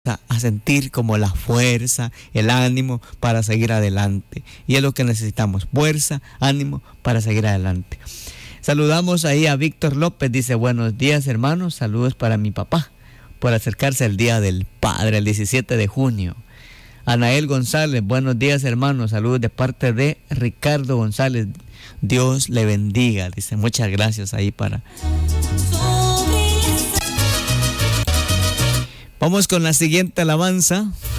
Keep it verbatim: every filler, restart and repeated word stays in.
a, a sentir como la fuerza, el ánimo para seguir adelante. Y es lo que necesitamos, fuerza, ánimo para seguir adelante. Saludamos ahí a Víctor López, dice: buenos días, hermanos, saludos para mi papá por acercarse al Día del Padre, el diecisiete de junio. Anael González: buenos días, hermanos, saludos de parte de Ricardo González, Dios le bendiga, dice. Muchas gracias ahí para... Vamos con la siguiente alabanza.